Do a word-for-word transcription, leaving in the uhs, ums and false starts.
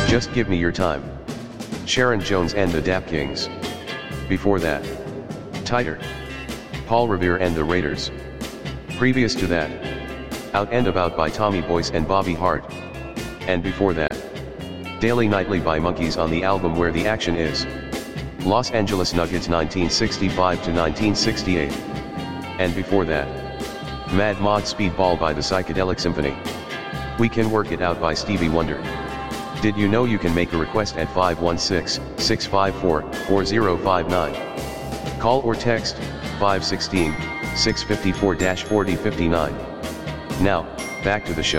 Just Give Me Your Time. Sharon Jones and the Dap Kings. Before that, Tighter. Paul Revere and the Raiders. Previous to that, Out and About by Tommy Boyce and Bobby Hart. And before that, Daily Nightly by Monkees on the album Where the Action Is. Los Angeles Nuggets nineteen sixty-five to nineteen sixty-eight. And before that, Mad Mod Speedball by the Psychedelic Symphony. We Can Work It Out by Stevie Wonder. Did you know you can make a request at five one six, six five four, four zero five nine? Call or text, five one six, six five four, four zero five nine. Now, back to the show.